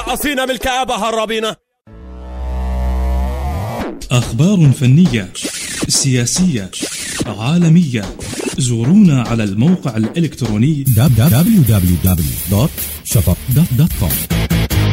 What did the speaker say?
مفعصين من الكآبة هربين. أخبار فنية، سياسية، عالمية. زورونا على الموقع الإلكتروني www.shafaq.com.